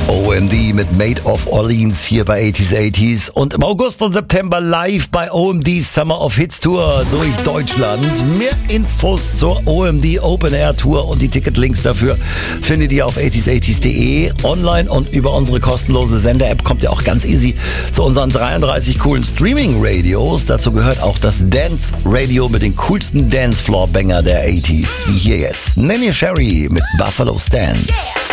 OMD mit Made of Orleans hier bei 80s und im August und September live bei OMD Summer of Hits Tour durch Deutschland. Mehr Infos zur OMD Open Air Tour und die Ticketlinks dafür findet ihr auf 80s80s.de online und über unsere kostenlose Sender-App kommt ihr auch ganz easy zu unseren 33 coolen Streaming-Radios. Dazu gehört auch das Dance-Radio mit den coolsten Dancefloor-Banger der 80s, wie hier jetzt Nanny Sherry mit Buffalo Stance.